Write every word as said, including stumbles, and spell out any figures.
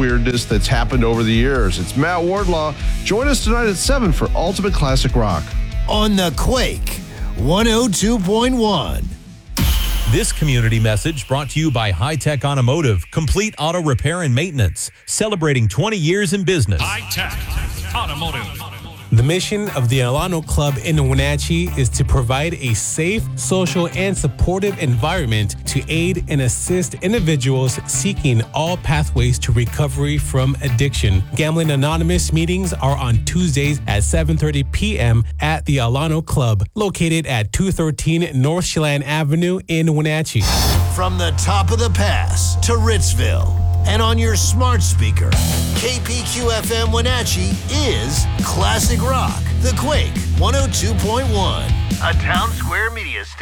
weirdness that's happened over the years. It's Matt Wardlaw. Join us tonight at seven for Ultimate Classic Rock. On the Quake, one oh two point one. This community message brought to you by High Tech Automotive, complete auto repair and maintenance, celebrating twenty years in business. High Tech Automotive. The mission of the Alano Club in Wenatchee is to provide a safe, social, and supportive environment to aid and assist individuals seeking all pathways to recovery from addiction. Gambling Anonymous meetings are on Tuesdays at seven thirty p.m. at the Alano Club, located at two thirteen North Chelan Avenue in Wenatchee. From the top of the pass to Ritzville and on your smart speaker, K P Q F M Wenatchee is Classic Rock, The Quake, one oh two point one, a Town Square Media station.